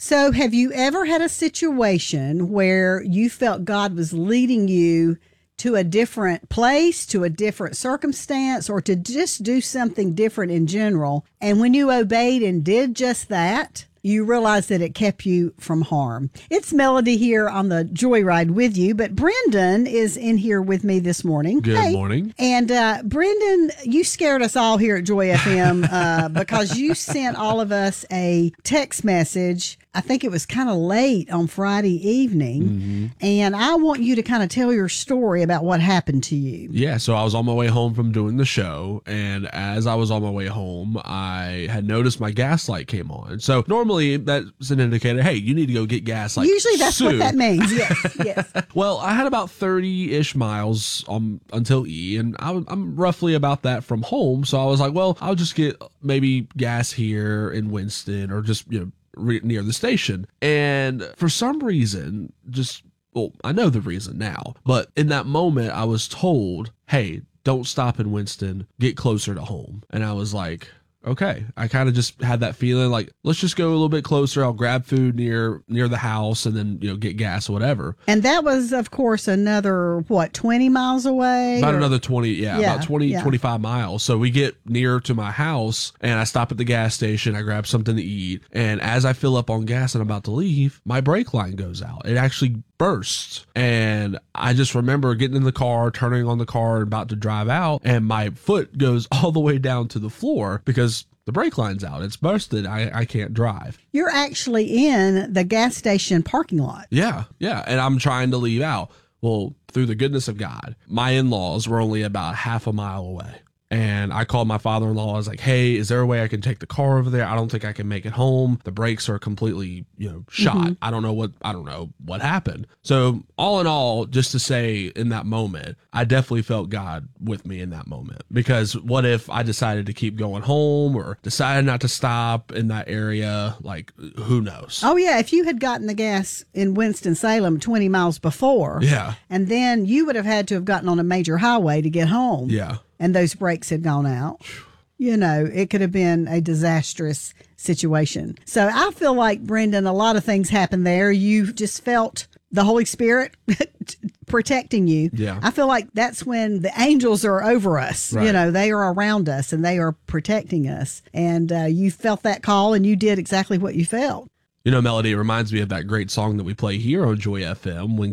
So, have you ever had a situation where you felt God was leading you to a different place, to a different circumstance, or to just do something different in general? And when you obeyed and did just that, you realized that it kept you from harm. It's Melody here on the Joyride with you, but Brendan is in here with me this morning. Good morning. And Brendan, you scared us all here at Joy FM because you sent all of us a text message. I think it was kind of late on Friday evening. Mm-hmm. And I want you to kind of tell your story about what happened to you. Yeah, so I was on my way home from doing the show, and as I was on my way home, I had noticed my gas light came on. So normally that's an indicator, hey, you need to go get gas. Usually that's what that means. Yes. Well, I had about 30-ish miles until E, and I'm roughly about that from home. So I was like, well, I'll just get maybe gas here in Winston or just, near the station. And for some reason, I know the reason now, but in that moment I was told, hey, don't stop in Winston, get closer to home. And I was like, okay. I kind of just had that feeling like, let's just go a little bit closer. I'll grab food near the house and then, get gas or whatever. And that was, of course, another, 20 miles away? About another 20, about 25 miles. So we get near to my house and I stop at the gas station. I grab something to eat. And as I fill up on gas and I'm about to leave, my brake line goes out. It actually bursts. And I just remember getting in the car, turning on the car, about to drive out, and my foot goes all the way down to the floor because the brake line's out. It's busted. I can't drive. You're actually in the gas station parking lot. Yeah. And I'm trying to leave out. Well, through the goodness of God, my in-laws were only about half a mile away. And I called my father-in-law. I was like, hey, is there a way I can take the car over there? I don't think I can make it home. The brakes are completely, shot. Mm-hmm. I don't know what happened. So all in all, just to say in that moment, I definitely felt God with me in that moment, because what if I decided to keep going home or decided not to stop in that area? Like, who knows? Oh yeah. If you had gotten the gas in Winston-Salem 20 miles before. Yeah. And then you would have had to have gotten on a major highway to get home. Yeah. And those brakes had gone out, it could have been a disastrous situation. So I feel like, Brendan, a lot of things happened there. You just felt the Holy Spirit protecting you. Yeah. I feel like that's when the angels are over us. Right. They are around us and they are protecting us. And you felt that call and you did exactly what you felt. Melody, it reminds me of that great song that we play here on Joy FM when